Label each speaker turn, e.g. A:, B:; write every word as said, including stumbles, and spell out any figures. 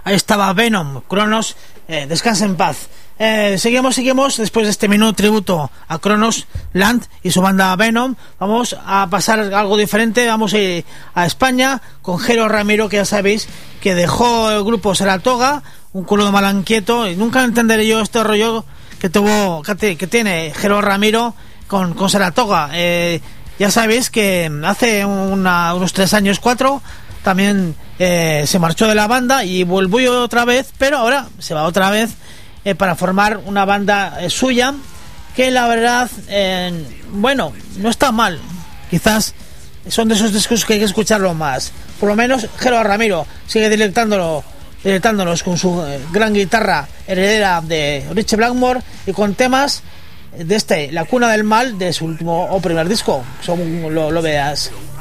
A: Ahí estaba Venom, Cronos, eh, descansa en paz. Eh, seguimos, seguimos, después de este menú tributo a Cronos Land y su banda Venom, vamos a pasar algo diferente, vamos a ir a España con Jero Ramiro, que ya sabéis que dejó el grupo Saratoga, un culo de malanquieto, y nunca entenderé yo este rollo que tuvo, que, que tiene Jero Ramiro con, con Saratoga. Eh, ya sabéis que hace una, unos tres años, cuatro, también eh, se marchó de la banda y volvió otra vez, pero ahora se va otra vez eh, para formar una banda eh, suya, que la verdad, eh, bueno, no está mal. Quizás son de esos discos que hay que escucharlo más. Por lo menos Jero Ramiro sigue deleitándolo, deleitándonos con su eh, gran guitarra heredera de Richie Blackmore y con temas de este, La Cuna del Mal, de su último o primer disco, según lo, lo veas.